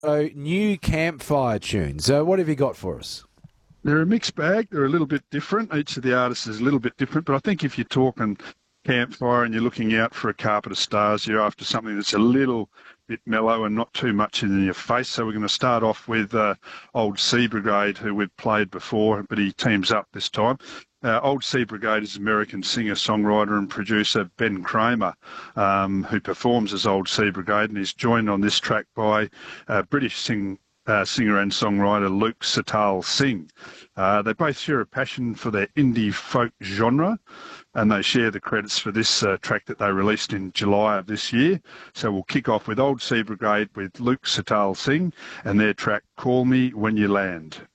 So, new campfire tunes. What have you got for us? They're a mixed bag. They're a little bit different. Each of the artists is a little bit different. But I think if you're talking campfire and you're looking out for a carpet of stars, you're after something that's a little bit mellow and not too much in your face. So we're going to start off with Old Sea Brigade, who we've played before, but he teams up this time. Old Sea Brigade is American singer, songwriter, and producer Ben Kramer, who performs as Old Sea Brigade, and he's joined on this track by singer and songwriter Luke Sital Singh. They both share a passion for their indie folk genre, and they share the credits for this track that they released in July of this year. So we'll kick off with Old Sea Brigade with Luke Sital Singh and their track Call Me When You Land.